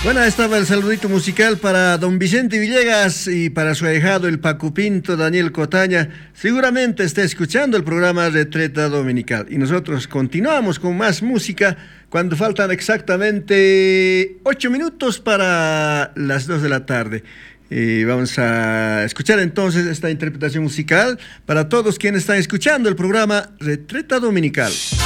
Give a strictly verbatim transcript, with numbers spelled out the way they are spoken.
Bueno, estaba el saludito musical para don Vicente Villegas y para su ahijado el Paco Pinto, Daniel Cotaña. Seguramente está escuchando el programa Retreta Dominical. Y nosotros continuamos con más música cuando faltan exactamente ocho minutos para las dos de la tarde. Y vamos a escuchar entonces esta interpretación musical para todos quienes están escuchando el programa Retreta Dominical.